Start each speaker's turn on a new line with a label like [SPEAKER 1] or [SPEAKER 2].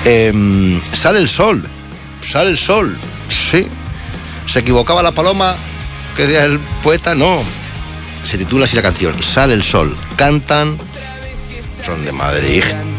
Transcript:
[SPEAKER 1] Sale el sol, sí. ¿Se equivocaba la paloma? ¿Qué decía el poeta? No. Se titula así la canción, Sale el sol. Cantan, son de Madrid,